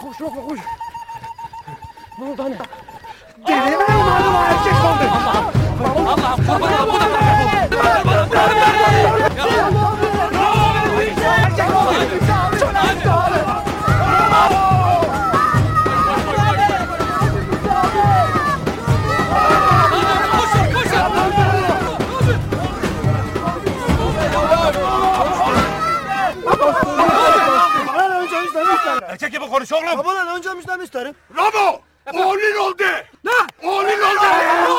Koş Ramo koş. Ne oldu anne? Deli mi oldu bu erkek oldu? Allah'ım kurban olayım. Bu da Erkek gibi konuş oğlum. Babadan önce müjden isterim. Ramo! Oğlun oldu! Ne? Oğlun oldu!